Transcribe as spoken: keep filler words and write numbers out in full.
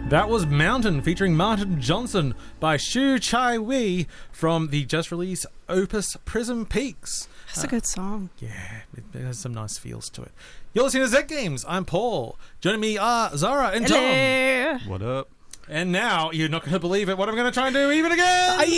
That was Mountain featuring Martin Johnson by Shu Chai Wei from the just released opus Prism Peaks. That's uh, a good song. Yeah, it, it has some nice feels to it. You're listening to Z Games. I'm Paul. Joining me are Zara and Hello. Tom. What up? And now, you're not going to believe it, what I'm going to try and do even again!